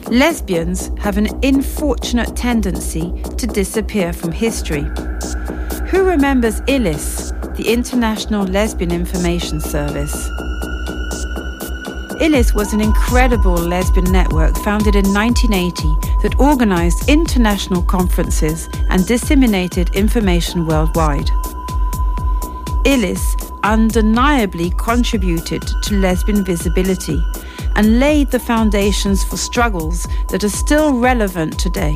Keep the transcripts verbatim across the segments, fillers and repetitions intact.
lesbians have an unfortunate tendency to disappear from history. Who remembers I L I S, the International Lesbian Information Service? I L I S was an incredible lesbian network founded in nineteen eighty that organised international conferences and disseminated information worldwide. I L I S undeniably contributed to lesbian visibility and laid the foundations for struggles that are still relevant today.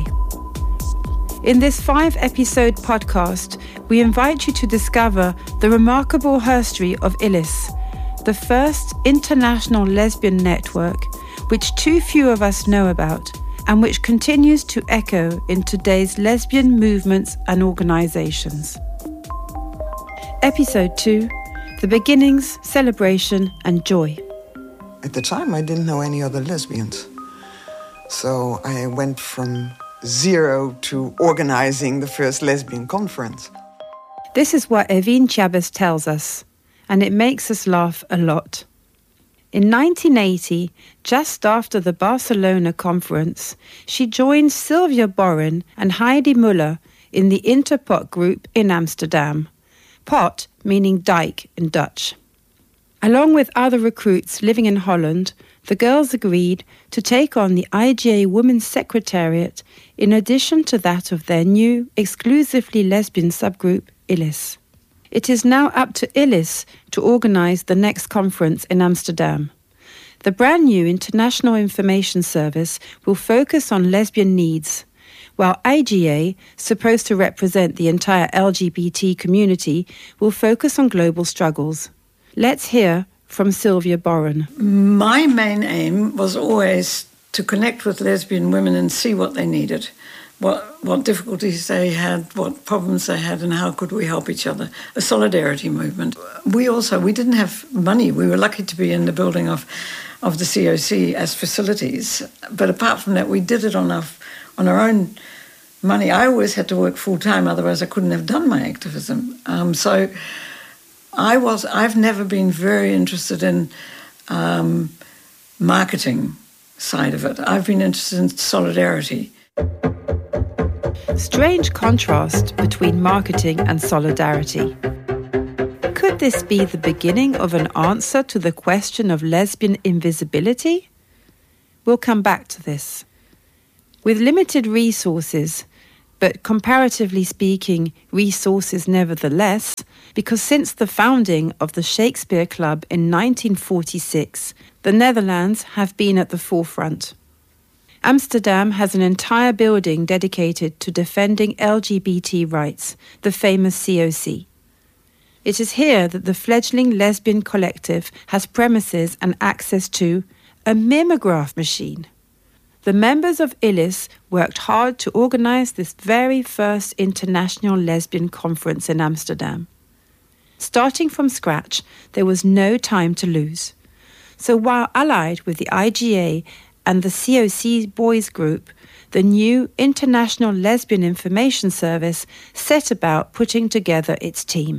In this five-episode podcast, we invite you to discover the remarkable history of I L I S, the first international lesbian network, which too few of us know about, and which continues to echo in today's lesbian movements and organisations. Episode two, The Beginnings, Celebration and Joy. At the time, I didn't know any other lesbians. So I went from zero to organising the first lesbian conference. This is what Evine Chabas tells us, and it makes us laugh a lot. In nineteen eighty, just after the Barcelona conference, she joined Sylvia Boren and Heidi Muller in the Interpot group in Amsterdam. Pot meaning dike in Dutch. Along with other recruits living in Holland, the girls agreed to take on the I G A Women's Secretariat in addition to that of their new, exclusively lesbian subgroup, I L I S. It is now up to I L I S to organise the next conference in Amsterdam. The brand new International Information Service will focus on lesbian needs, while I G A, supposed to represent the entire L G B T community, will focus on global struggles. Let's hear from Sylvia Boren. My main aim was always to connect with lesbian women and see what they needed, what what difficulties they had, what problems they had, and how could we help each other. A solidarity movement. We also, we didn't have money. We were lucky to be in the building of, of the C O C as facilities. But apart from that, we did it on our, on our own money. I always had to work full-time, otherwise I couldn't have done my activism. Um, so I was, I've never been very interested in um, marketing side of it. I've been interested in solidarity. Strange contrast between marketing and solidarity. Could this be the beginning of an answer to the question of lesbian invisibility? We'll come back to this. With limited resources, but comparatively speaking, resources nevertheless, because since the founding of the Shakespeare Club in nineteen forty-six, the Netherlands have been at the forefront. Amsterdam has an entire building dedicated to defending L G B T rights, the famous C O C. It is here that the fledgling lesbian collective has premises and access to a mimeograph machine. The members of I L I S worked hard to organise this very first international lesbian conference in Amsterdam. Starting from scratch, there was no time to lose. So while allied with the I G A and the C O C Boys Group, the new International Lesbian Information Service set about putting together its team.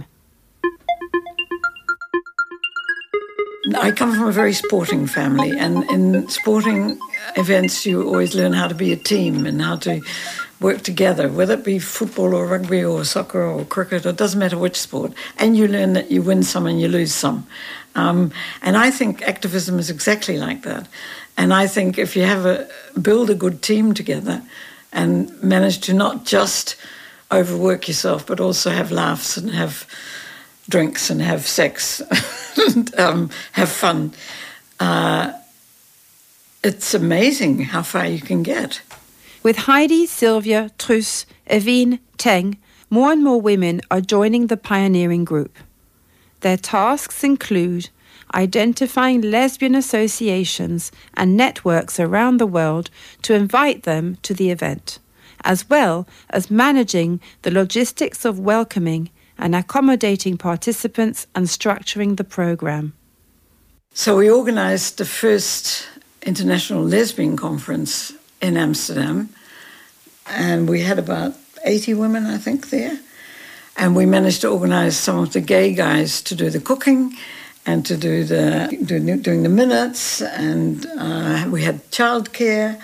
I come from a very sporting family, and in sporting events you always learn how to be a team and how to work together, whether it be football or rugby or soccer or cricket, it doesn't matter which sport. And you learn that you win some and you lose some. Um, and I think activism is exactly like that. And I think if you have a build a good team together and manage to not just overwork yourself, but also have laughs and have drinks and have sex and um, have fun, uh, it's amazing how far you can get. With Heidi, Sylvia, Truus, Evine, Teng, more and more women are joining the pioneering group. Their tasks include identifying lesbian associations and networks around the world to invite them to the event, as well as managing the logistics of welcoming and accommodating participants and structuring the program. So we organised the first International Lesbian Conference in Amsterdam, and we had about eighty women, I think, there. And we managed to organise some of the gay guys to do the cooking and to do the do, doing the minutes, and uh, we had childcare.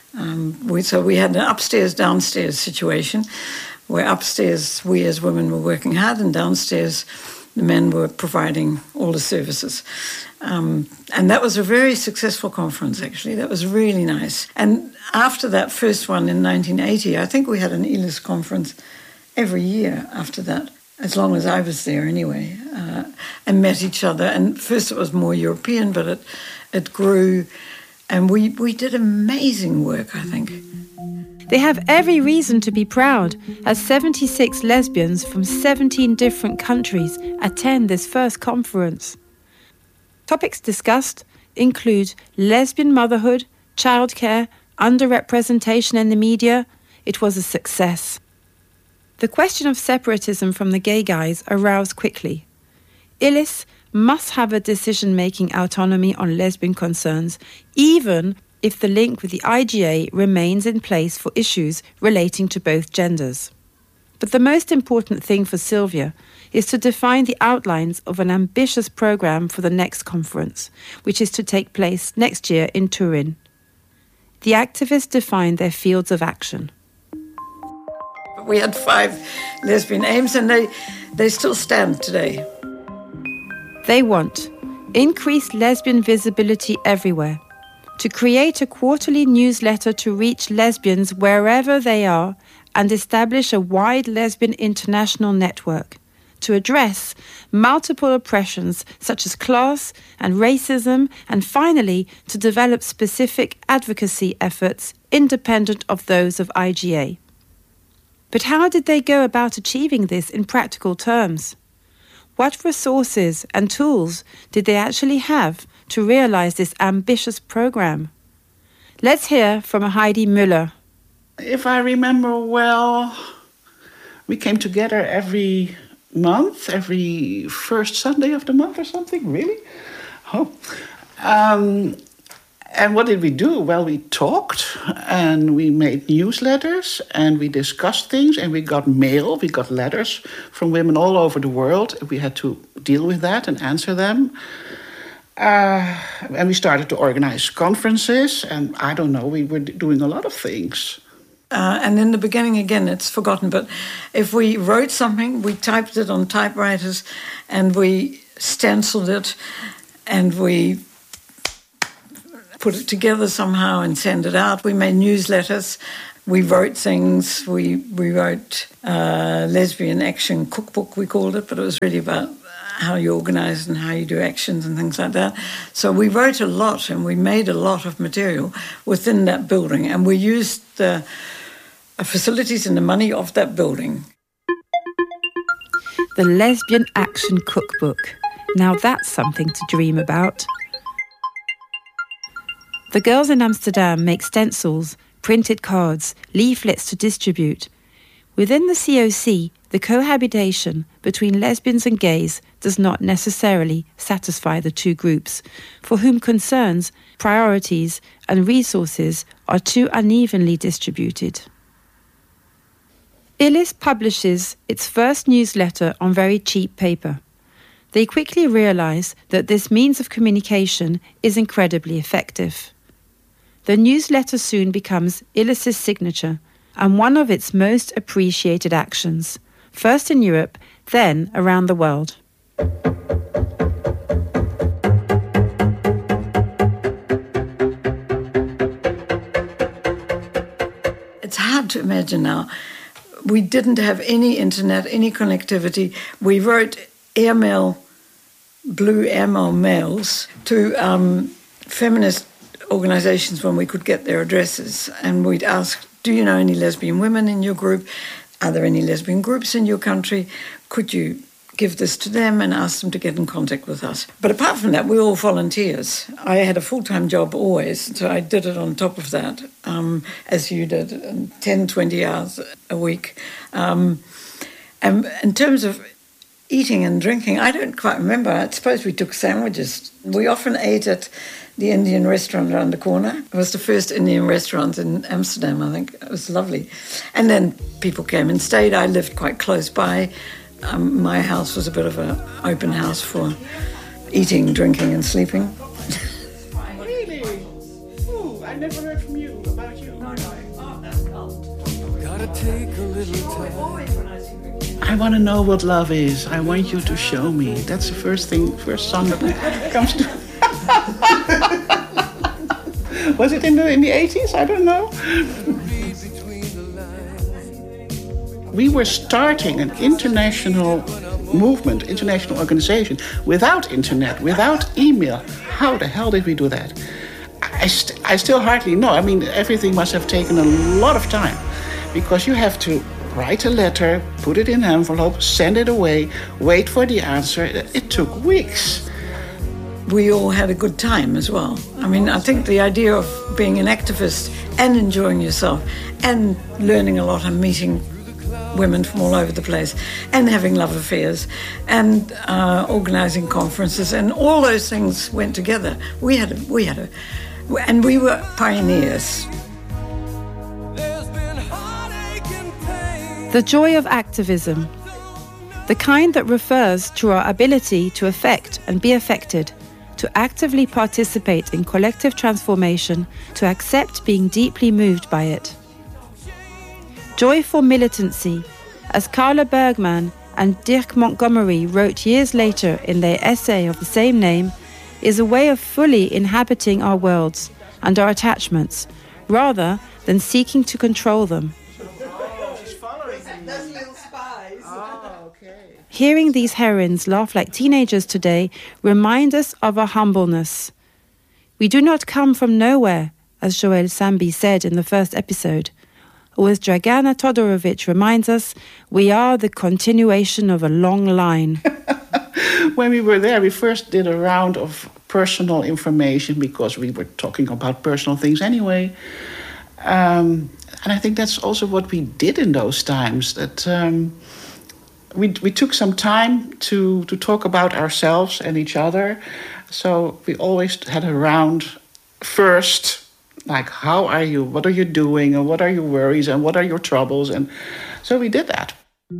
Um, we, so we had an upstairs-downstairs situation where upstairs we as women were working hard and downstairs the men were providing all the services. Um, and that was a very successful conference, actually. That was really nice. And after that first one in nineteen eighty, I think we had an I L I S conference every year after that, as long as I was there anyway, uh, and met each other. And first it was more European, but it, it grew. And we, we did amazing work, I think. They have every reason to be proud, as seventy-six lesbians from seventeen different countries attend this first conference. Topics discussed include lesbian motherhood, childcare, underrepresentation in the media. It was a success. The question of separatism from the gay guys aroused quickly. I L I S must have a decision-making autonomy on lesbian concerns, even if the link with the I G A remains in place for issues relating to both genders. But the most important thing for Sylvia is to define the outlines of an ambitious programme for the next conference, which is to take place next year in Turin. The activists defined their fields of action. We had five lesbian aims and they, they still stand today. They want increased lesbian visibility everywhere, to create a quarterly newsletter to reach lesbians wherever they are and establish a wide lesbian international network, to address multiple oppressions such as class and racism, and finally to develop specific advocacy efforts independent of those of I G A. But how did they go about achieving this in practical terms? What resources and tools did they actually have to realise this ambitious programme? Let's hear from Heidi Müller. If I remember well, we came together every month, every first Sunday of the month or something, really? Oh. Um, and what did we do? Well, we talked and we made newsletters and we discussed things and we got mail, we got letters from women all over the world. We had to deal with that and answer them. Uh, and we started to organize conferences and I don't know, we were doing a lot of things. Uh, and in the beginning, again, it's forgotten, but if we wrote something, we typed it on typewriters and we stenciled it and we put it together somehow and send it out. We made newsletters, we wrote things, we, we wrote uh, Lesbian Action Cookbook, we called it, but it was really about how you organise and how you do actions and things like that. So we wrote a lot and we made a lot of material within that building and we used the facilities and the money of that building. The Lesbian Action Cookbook. Now that's something to dream about. The girls in Amsterdam make stencils, printed cards, leaflets to distribute. Within the C O C, the cohabitation between lesbians and gays does not necessarily satisfy the two groups, for whom concerns, priorities and resources are too unevenly distributed. I L I S publishes its first newsletter on very cheap paper. They quickly realise that this means of communication is incredibly effective. The newsletter soon becomes I L I S's signature and one of its most appreciated actions, first in Europe, then around the world. It's hard to imagine now. We didn't have any internet, any connectivity. We wrote airmail, blue airmail mails to um, feminist organisations when we could get their addresses. And we'd ask, do you know any lesbian women in your group? Are there any lesbian groups in your country? Could you give this to them and ask them to get in contact with us? But apart from that, we're all volunteers. I had a full-time job always, so I did it on top of that, um, as you did, ten, twenty hours a week. Um, and in terms of eating and drinking, I don't quite remember. I suppose we took sandwiches. We often ate at the Indian restaurant around the corner. It was the first Indian restaurant in Amsterdam, I think. It was lovely. And then people came and stayed. I lived quite close by. Um, my house was a bit of an open house for eating, drinking and sleeping. Really? Ooh, I never heard from you about you. No, no. Oh, that's cold. Gotta take a little time. Always when I see Ricky. I want to know what love is. I want you to show me. That's the first thing, first song that comes to. Was it in the in the eighties? I don't know. We were starting an international movement, international organization, without internet, without email. How the hell did we do that? I, st- I still hardly know. I mean, everything must have taken a lot of time, because you have to write a letter, put it in an envelope, send it away, wait for the answer. It took weeks. We all had a good time as well. I mean, I think the idea of being an activist and enjoying yourself and learning a lot and meeting women from all over the place and having love affairs and uh, organising conferences and all those things went together. We had a, we had a, and we were pioneers. The joy of activism, the kind that refers to our ability to affect and be affected, to actively participate in collective transformation, to accept being deeply moved by it. Joyful militancy, as Carla Bergman and Dirk Montgomery wrote years later in their essay of the same name, is a way of fully inhabiting our worlds and our attachments, rather than seeking to control them. Hearing these heroines laugh like teenagers today remind us of our humbleness. We do not come from nowhere, as Joël Samby said in the first episode. Or as Dragana Todorovic reminds us, we are the continuation of a long line. When we were there, we first did a round of personal information because we were talking about personal things anyway. Um, and I think that's also what we did in those times, that... Um, We we took some time to, to talk about ourselves and each other. So we always had a round first, like, how are you? What are you doing? And what are your worries? And what are your troubles? And so we did that.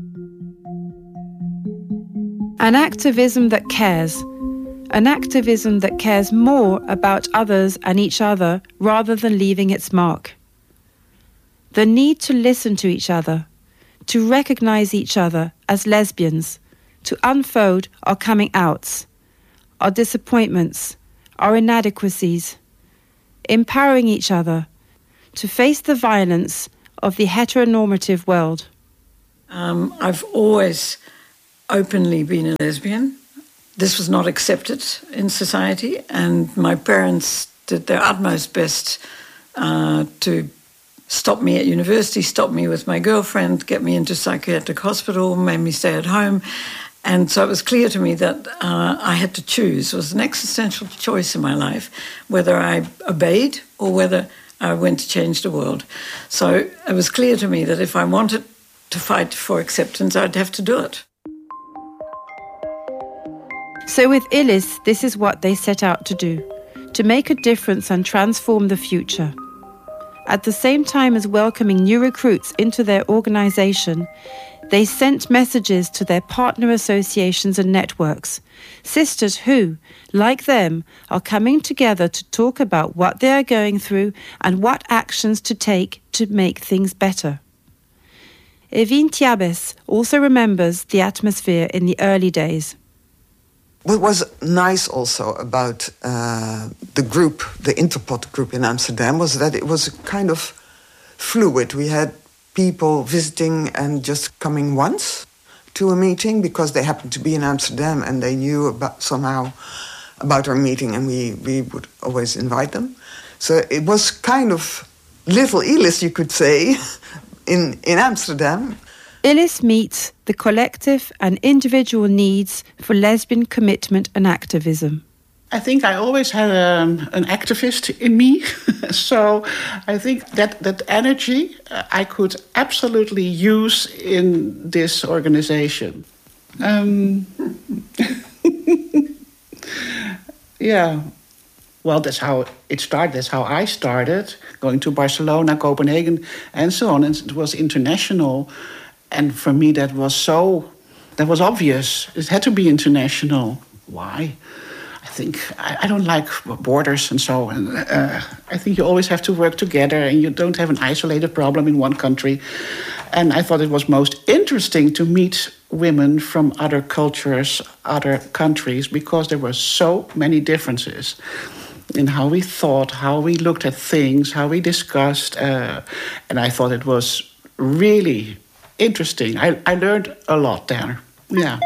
An activism that cares. An activism that cares more about others and each other rather than leaving its mark. The need to listen to each other, to recognize each other as lesbians, to unfold our coming outs, our disappointments, our inadequacies, empowering each other to face the violence of the heteronormative world. Um, I've always openly been a lesbian. This was not accepted in society, and my parents did their utmost best uh, to stop me at university, stop me with my girlfriend, get me into psychiatric hospital, made me stay at home. And so it was clear to me that uh, I had to choose. It was an existential choice in my life, whether I obeyed or whether I went to change the world. So it was clear to me that if I wanted to fight for acceptance, I'd have to do it. So with Illis, this is what they set out to do, to make a difference and transform the future. At the same time as welcoming new recruits into their organisation, they sent messages to their partner associations and networks, sisters who, like them, are coming together to talk about what they are going through and what actions to take to make things better. Evine Tiabes also remembers the atmosphere in the early days. What was nice also about uh, the group, the Interpot group in Amsterdam, was that it was kind of fluid. We had people visiting and just coming once to a meeting because they happened to be in Amsterdam and they knew about somehow about our meeting, and we, we would always invite them. So it was kind of little Illis, you could say, in, in Amsterdam. Illis meets the collective and individual needs for lesbian commitment and activism. I think I always had um, an activist in me. So I think that, that energy uh, I could absolutely use in this organization. Um, yeah. Well, that's how it started. That's how I started, going to Barcelona, Copenhagen, and so on. And it was international. And for me, that was so, that was obvious. It had to be international. Why? I think I, I don't like borders and so. And uh, I think you always have to work together, and you don't have an isolated problem in one country. And I thought it was most interesting to meet women from other cultures, other countries, because there were so many differences in how we thought, how we looked at things, how we discussed. Uh, and I thought it was really interesting. I, I learned a lot there. Yeah.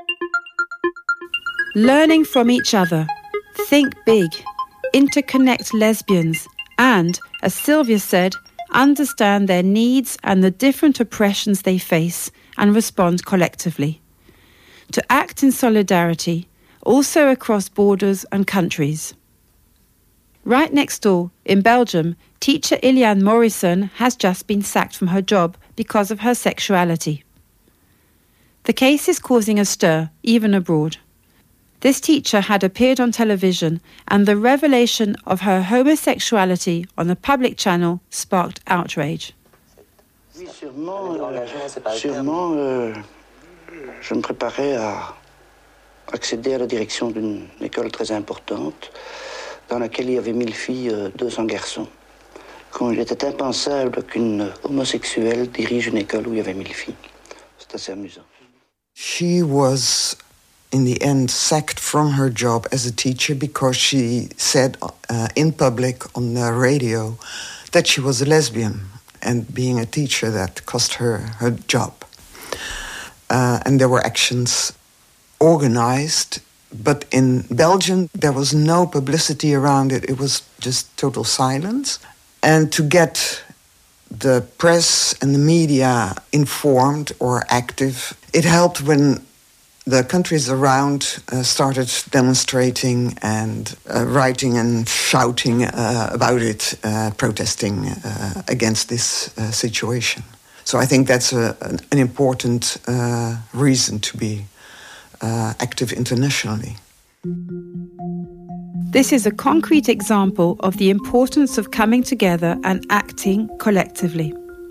Learning from each other, think big, interconnect lesbians, and, as Sylvia said, understand their needs and the different oppressions they face and respond collectively. To act in solidarity, also across borders and countries. Right next door, in Belgium, teacher Iliane Morrison has just been sacked from her job because of her sexuality. The case is causing a stir, even abroad. This teacher had appeared on television, and the revelation of her homosexuality on a public channel sparked outrage. Oui, sûrement, euh, sûrement euh, je me préparais à accéder à la direction d'une école très importante dans laquelle il y avait mille filles, euh, deux cents garçons. Quand il était impensable qu'une homosexuelle dirige une école où il y avait mille filles. C'est assez amusant. She was, in the end, sacked from her job as a teacher because she said uh, in public on the radio that she was a lesbian, and being a teacher, that cost her her job. Uh, and there were actions organized, but in Belgium there was no publicity around it. It was just total silence. And to get the press and the media informed or active, it helped when the countries around uh, started demonstrating and uh, writing and shouting uh, about it, uh, protesting uh, against this uh, situation. So I think that's a, an, an important uh, reason to be uh, active internationally. This is a concrete example of the importance of coming together and acting collectively.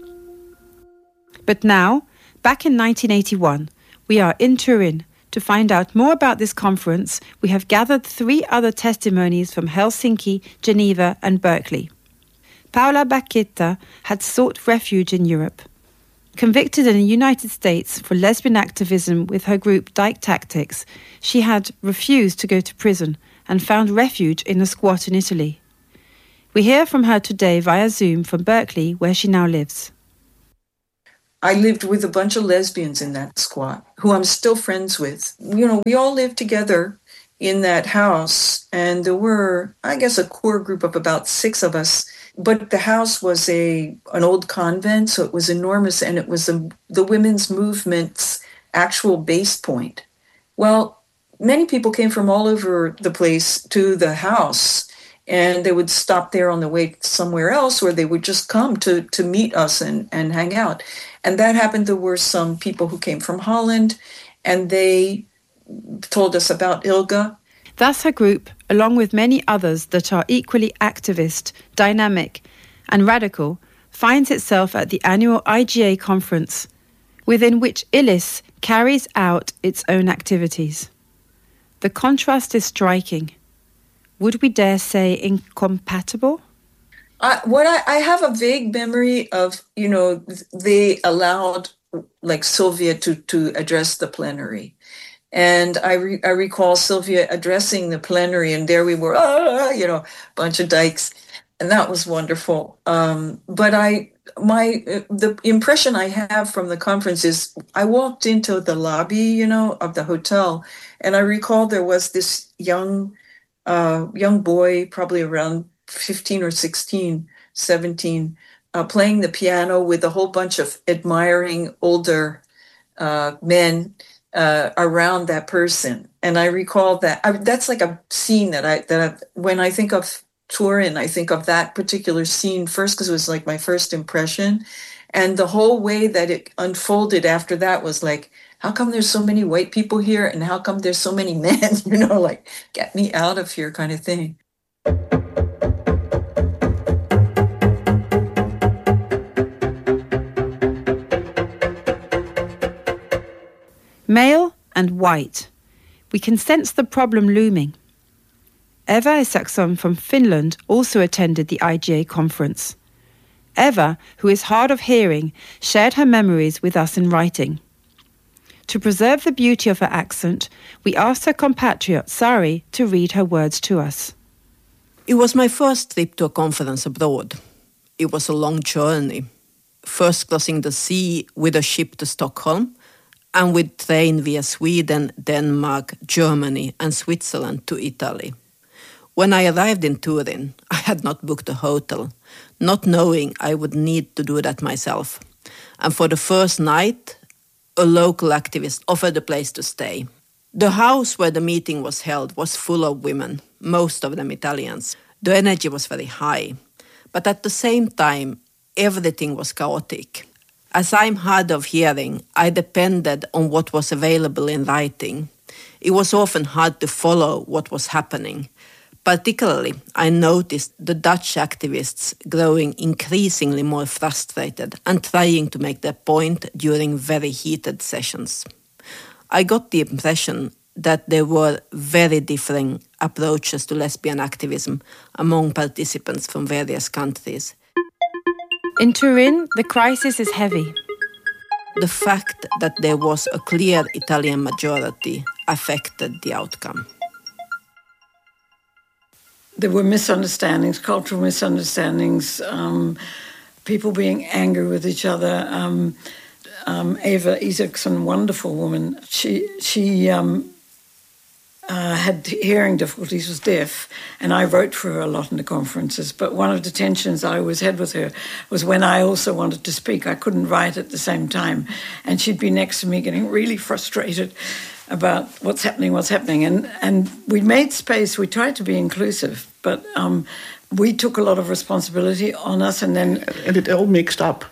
But now, back in nineteen eighty-one, we are in Turin. To find out more about this conference, we have gathered three other testimonies from Helsinki, Geneva and Berkeley. Paola Bacchetta had sought refuge in Europe. Convicted in the United States for lesbian activism with her group Dyke Tactics, she had refused to go to prison and found refuge in a squat in Italy. We hear from her today via Zoom from Berkeley, where she now lives. I lived with a bunch of lesbians in that squat, who I'm still friends with. You know, we all lived together in that house, and there were, I guess, a core group of about six of us. But the house was a an old convent, so it was enormous, and it was a, the women's movement's actual base point. Well, many people came from all over the place to the house, and they would stop there on the way somewhere else, or they would just come to, to meet us and, and hang out. And that happened. There were some people who came from Holland, and they told us about ILGA. Thus her group, along with many others that are equally activist, dynamic and radical, finds itself at the annual I G A conference, within which I L I S carries out its own activities. The contrast is striking. Would we dare say incompatible? I, what I, I have a vague memory of, you know, they allowed like Sylvia to, to address the plenary. And I, re, I recall Sylvia addressing the plenary, and there we were, ah, you know, bunch of dykes. And that was wonderful. Um, but I, my, the impression I have from the conference is I walked into the lobby, you know, of the hotel, and I recall there was this young, uh, young boy, probably around fifteen or sixteen, seventeen, uh, playing the piano with a whole bunch of admiring older uh, men uh, around that person. And I recall that I, that's like a scene that I that I, when I think of Turin, I think of that particular scene first because it was like my first impression, and the whole way that it unfolded after that was like, how come there's so many white people here, and how come there's so many men? You know, like get me out of here, kind of thing. Male and white. We can sense the problem looming. Eva Isaksson from Finland also attended the I G A conference. Eva, who is hard of hearing, shared her memories with us in writing. To preserve the beauty of her accent, we asked her compatriot Sari to read her words to us. It was my first trip to a conference abroad. It was a long journey, first crossing the sea with a ship to Stockholm and with train via Sweden, Denmark, Germany and Switzerland to Italy. When I arrived in Turin, I had not booked a hotel, not knowing I would need to do that myself. And for the first night, a local activist offered a place to stay. The house where the meeting was held was full of women, most of them Italians. The energy was very high, but at the same time, everything was chaotic. As I'm hard of hearing, I depended on what was available in writing. It was often hard to follow what was happening. Particularly, I noticed the Dutch activists growing increasingly more frustrated and trying to make their point during very heated sessions. I got the impression that there were very differing approaches to lesbian activism among participants from various countries. In Turin, the crisis is heavy. The fact that there was a clear Italian majority affected the outcome. There were misunderstandings, cultural misunderstandings, um, people being angry with each other. Um, um, Eva Isaksson, wonderful woman, she she um, uh, had hearing difficulties, was deaf, and I wrote for her a lot in the conferences. But one of the tensions I always had with her was when I also wanted to speak. I couldn't write at the same time, and she'd be next to me getting really frustrated about what's happening, what's happening. And, and we made space, we tried to be inclusive, but um, we took a lot of responsibility on us and then... And it all mixed up.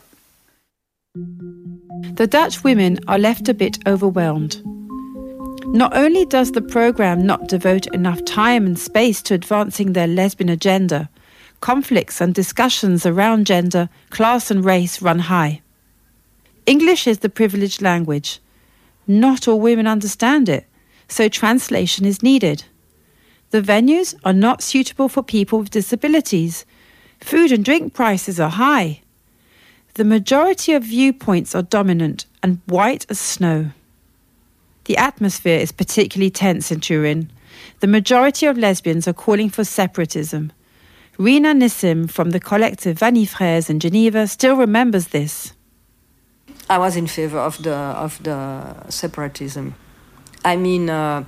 The Dutch women are left a bit overwhelmed. Not only does the programme not devote enough time and space to advancing their lesbian agenda, conflicts and discussions around gender, class and race run high. English is the privileged language. Not all women understand it, so translation is needed. The venues are not suitable for people with disabilities. Food and drink prices are high. The majority of viewpoints are dominant and white as snow. The atmosphere is particularly tense in Turin. The majority of lesbians are calling for separatism. Rina Nissim from the collective Vanille Frères in Geneva still remembers this. I was in favor of the of the separatism. I mean, uh,